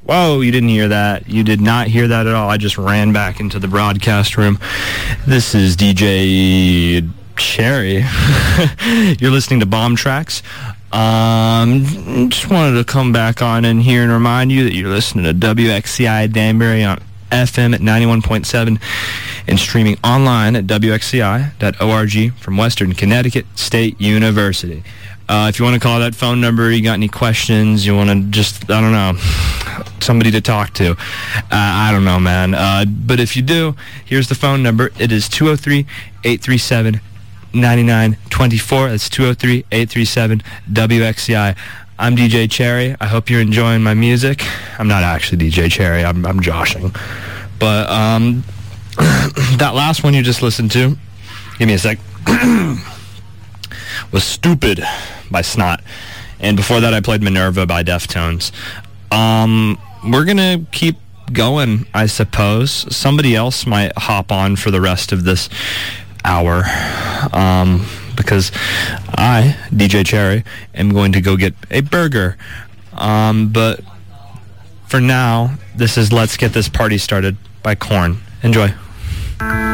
Whoa, you didn't hear that. You did not hear that at all. I just ran back into the broadcast room. This is DJ Cherry. You're listening to Bomb Tracks. Just wanted to come back on in here and remind you that you're listening to WXCI Danbury on FM at 91.7 and streaming online at wxci.org from Western Connecticut State University. If you want to call that phone number, you got any questions, you want to just, I don't know, somebody to talk to. I don't know, man. But if you do, here's the phone number. It is 203-837-9924. That's 203-837-WXCI. I'm DJ Cherry. I hope you're enjoying my music. I'm not actually DJ Cherry. I'm joshing. But that last one you just listened to, give me a sec, was Stupid by Snot. And before that, I played Minerva by Deftones. We're going to keep going, I suppose. Somebody else might hop on for the rest of this hour. Because I, DJ Cherry, am going to go get a burger. But for now, this is Let's Get This Party Started by Korn. Enjoy.